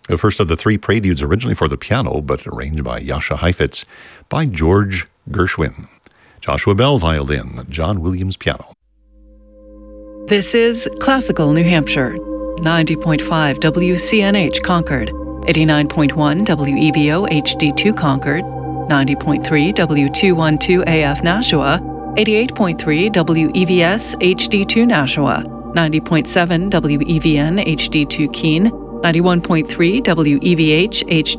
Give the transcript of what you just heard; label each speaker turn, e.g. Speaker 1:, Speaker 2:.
Speaker 1: The first of the three preludes originally for the piano, but arranged by Jascha Heifetz, by George Gershwin. Joshua Bell, violin, John Williams, piano.
Speaker 2: This is Classical New Hampshire, 90.5 WCNH Concord, 89.1 WEVO HD2 Concord, 90.3 W212 AF Nashua, 88.3 WEVS HD2 Nashua, 90.7 WEVN HD2 Keene, 91.3 WEVH HD